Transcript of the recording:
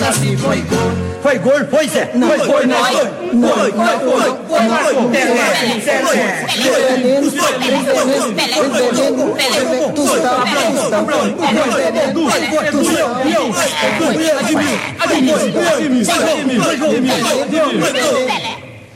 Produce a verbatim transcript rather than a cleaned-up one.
assim foi gol. Foi gol, foi Zé? Não foi foi, não foi. foi? Não Foi, foi, não foi. Foi, marcou. Pelé, Pelé. Veneno, veneno, veneno, veneno, Tostão, Tostão, Tostão, Tostão, Admir, admir, admir, admir, admir, admir, admir, admir, admir,